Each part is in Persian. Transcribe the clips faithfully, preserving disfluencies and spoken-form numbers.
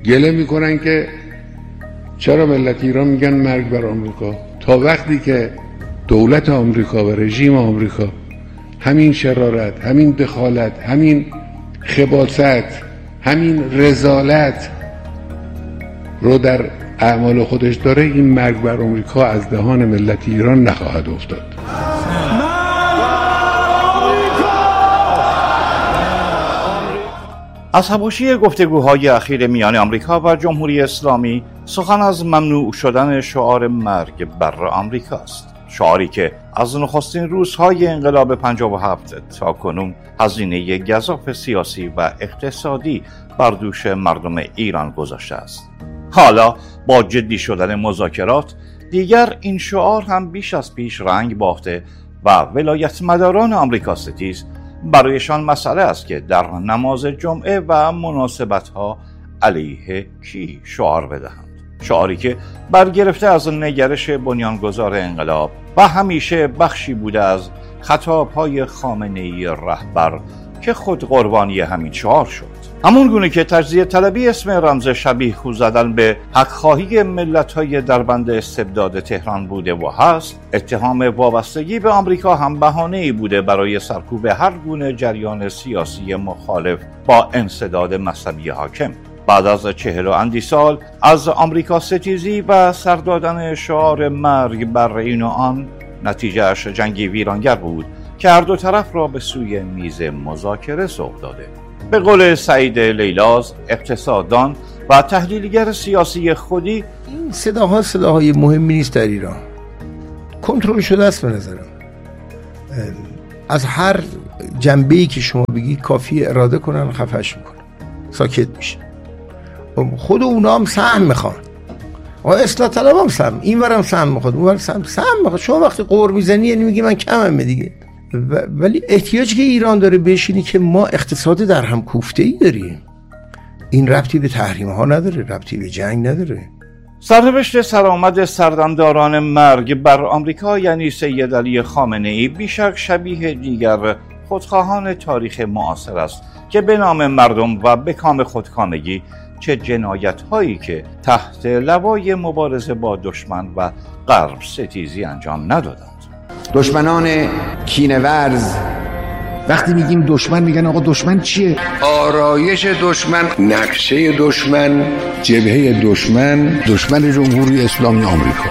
گله میکنن که چرا ملت ایران میگن مرگ بر آمریکا؟ تا وقتی که دولت آمریکا و رژیم آمریکا همین شرارت، همین دخالت، همین خباثت، همین رذالت رو در اعمال خودش داره، این مرگ بر آمریکا از دهان ملت ایران نخواهد افتاد. از حواشی گفتگوهای اخیر میان آمریکا و جمهوری اسلامی سخن از ممنوع شدن شعار مرگ بر آمریکا است. شعاری که از نخستین روزهای انقلاب پنجاه و هفت تا کنون هزینه گزاف سیاسی و اقتصادی بر دوش مردم ایران گذاشته است. حالا با جدی شدن مذاکرات دیگر این شعار هم بیش از پیش رنگ باخته و ولایت مداران آمریکا ستیز برایشان مسئله است که در نماز جمعه و مناسبت‌ها علیه کی شعار بدهند. شعاری که برگرفته از نگرش بنیانگذار انقلاب و همیشه بخشی بوده از خطاب‌های خامنه‌ای رهبر که خود قربانی همین شعار شد. همون گونه که تجزیه طلبی اسم رمز شبیه خو زدن به حق‌خواهی ملت‌های دربند استبداد تهران بوده و هست، اتهام وابستگی به آمریکا هم بهانه‌ای بوده برای سرکوب هر گونه جریان سیاسی مخالف با انسداد مذهبی حاکم. بعد از چهل و اندی سال از آمریکا ستیزی و سر دادن شعار مرگ بر این و آن، نتیجهش جنگی ویرانگر بود که هر دو طرف را به سوی میز مذاکره سوق داده. به قول سعید لیلاز، اقتصاددان و تحلیلگر سیاسی خودی، این صداها صداهای مهمی نیست در ایران، کنترل شده است. به نظرم از هر جنبه‌ای که شما بگی کافی اراده کنن خفش میکنن، ساکت میشه. خود اونا هم سهم میخوان، آقا اصلاح طلب هم سهم، این ورم سهم میخواد، اون ورم سهم سهم میخواد. شما وقتی قور میزنی یعنی میگی من کمم دیگه. ولی احتیاجی که ایران داره بهش اینه که ما اقتصاد در هم کوفته‌ای داریم. این ربطی به تحریم ها نداره، ربطی به جنگ نداره. سرنوشت سرآمد سردمداران مرگ بر آمریکا یعنی سید علی خامنه‌ای بیشک شبیه دیگر خودخواهان تاریخ معاصر است که به نام مردم و به کام خودکامگی چه جنایت هایی که تحت لوای مبارزه با دشمن و غرب ستیزی انجام ندادند. دشمنان کینه‌ورز، وقتی میگیم دشمن میگن آقا دشمن چیه؟ آرایش دشمن، نقشه دشمن، جبهه دشمن، دشمن جمهوری اسلامی آمریکا.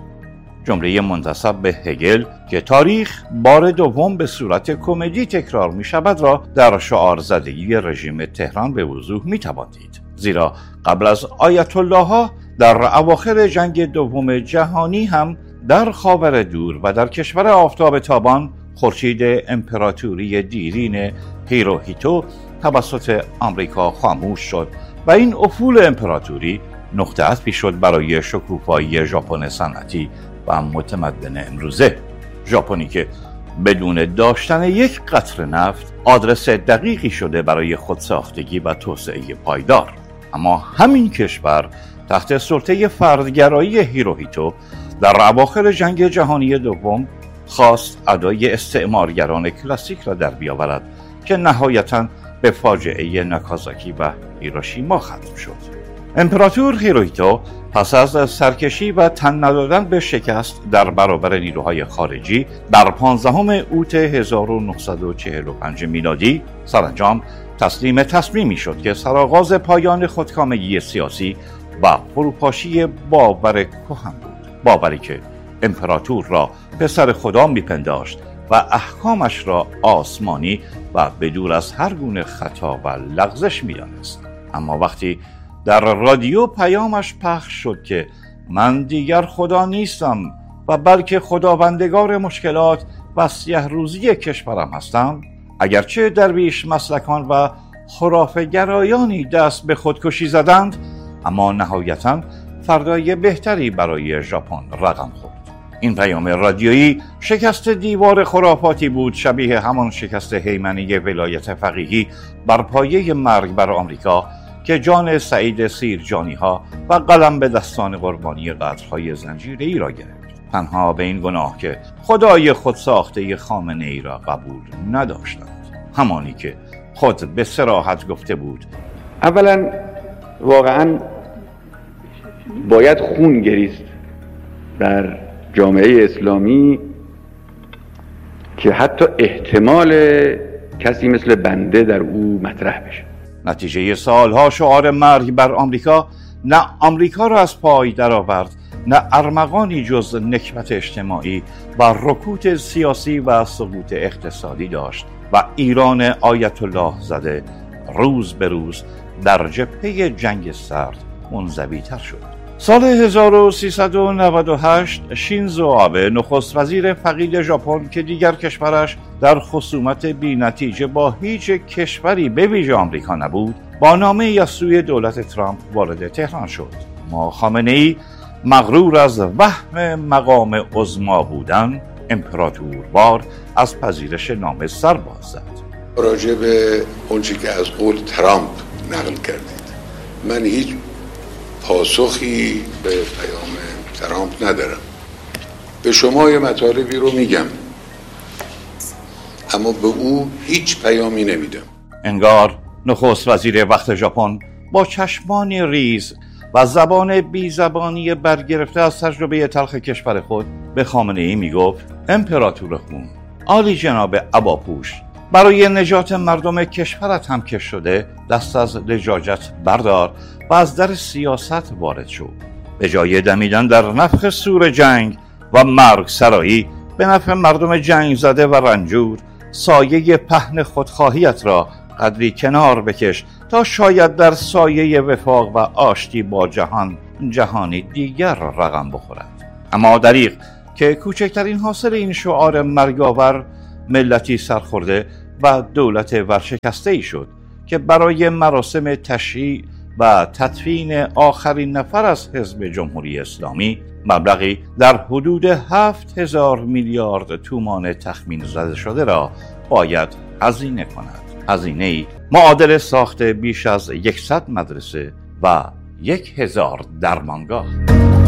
جمله منتسب به هگل که تاریخ بار دوم به صورت کمدی تکرار می شود را در شعار زدگی رژیم تهران به وضوح می توان دید. زیرا قبل از آیت الله ها در اواخر جنگ دوم جهانی هم در خاور دور و در کشور آفتاب تابان خورشید امپراتوری دیرین هیروهیتو توسط آمریکا خاموش شد و این افول امپراتوری نقطه عطفی شد برای شکوفایی ژاپن صنعتی و متمدن امروزه. ژاپنی که بدون داشتن یک قطره نفت آدرس دقیقی شده برای خودساختگی و توسعه پایدار. اما همین کشور تحت سلطه فردگرایی هیروهیتو در اواخر جنگ جهانی دوم خواست ادای استعمارگران کلاسیک را در بیاورد که نهایتاً به فاجعه ناکازاکی و هیروشیما ختم شد. امپراتور هیروهیتو پس از سرکشی و تن ندادن به شکست در برابر نیروهای خارجی در پانزدهم اوت هزار و نهصد و چهل و پنج میلادی سرانجام تسلیم تصمیمی شد که سرآغاز پایان خودکامگی سیاسی و فروپاشی باور کهن بود، باوری که امپراتور را پسر خدا میپنداشت و احکامش را آسمانی و بدور از هر گونه خطا و لغزش میدانست. اما وقتی در رادیو پیامش پخش شد که من دیگر خدا نیستم و بلکه خداوندگار مشکلات و سیه روزی کشورم هستم، اگرچه درویش مسلکان و خرافه گرایانی دست به خودکشی زدند، اما نهایتاً فردای بهتری برای ژاپن رقم خورد. این پیام رادیویی شکست دیوار خرافاتی بود شبیه همان شکست هیمنه ولایت فقیهی بر پایه مرگ بر آمریکا که جان سعید سیرجانی ها و قلم به دستان قربانی قتل‌های زنجیره‌ای را گرفت. تنها به این گناه که خدای خودساخته خامنه‌ای را قبول نداشتند، همانی که خود به صراحت گفته بود اولا واقعا باید خون گریست در جامعه اسلامی که حتی احتمال کسی مثل بنده در او مطرح بشه. نتیجه سالها شعار مرگ بر آمریکا نه آمریکا را از پای درآورد، نه ارمغانی جز نکبت اجتماعی و رکود سیاسی و سقوط اقتصادی داشت و ایران آیت الله زده روز به روز در جبهه جنگ سرد منزوی تر شد. سال هزار و سیصد و نود و هشت شینزو آبه نخست وزیر فقید ژاپن که دیگر کشورش در خصومت بی نتیجه با هیچ کشوری به ویژه آمریکا نبود، با نامه‌ای از سوی دولت ترامپ وارد تهران شد. ما خامنه‌ای مغرور از وهم مقام عظما بودن امپراتوروار از پذیرش نامه سر باز زد. راجع به اونچه که از قول ترامپ نقل کردید، من هیچ پاسخی به پیام ترامپ ندارم. به شما یه مطالبی رو میگم اما به او هیچ پیامی نمیدم. انگار نخست وزیر وقت ژاپن با چشمانی ریز و زبان بی زبانی برگرفته از تجربه تلخ کشور خود به خامنه‌ای میگفت: امپراتور خون، عالی جناب اباپوش، برای نجات مردم کشورت هم که شده دست از لجاجت بردار و از در سیاست وارد شو. به جای دمیدن در نفخ سور جنگ و مرگ سرایی به نفع مردم جنگ زده و رنجور، سایه پهن خودخواهیت را قدری کنار بکش تا شاید در سایه وفاق و آشتی با جهان جهانی دیگر رقم بخورد. اما دریغ که کوچکترین حاصل این شعار مرگاور ملتی سرخورده و دولت ورشکسته ای شد که برای مراسم تشییع و تدفین آخرین نفر از حزب جمهوری اسلامی مبلغی در حدود هفت هزار میلیارد تومان تخمین زده شده را باید هزینه کند. هزینه‌ای معادل ساخت بیش از صد مدرسه و یک هزار درمانگاه.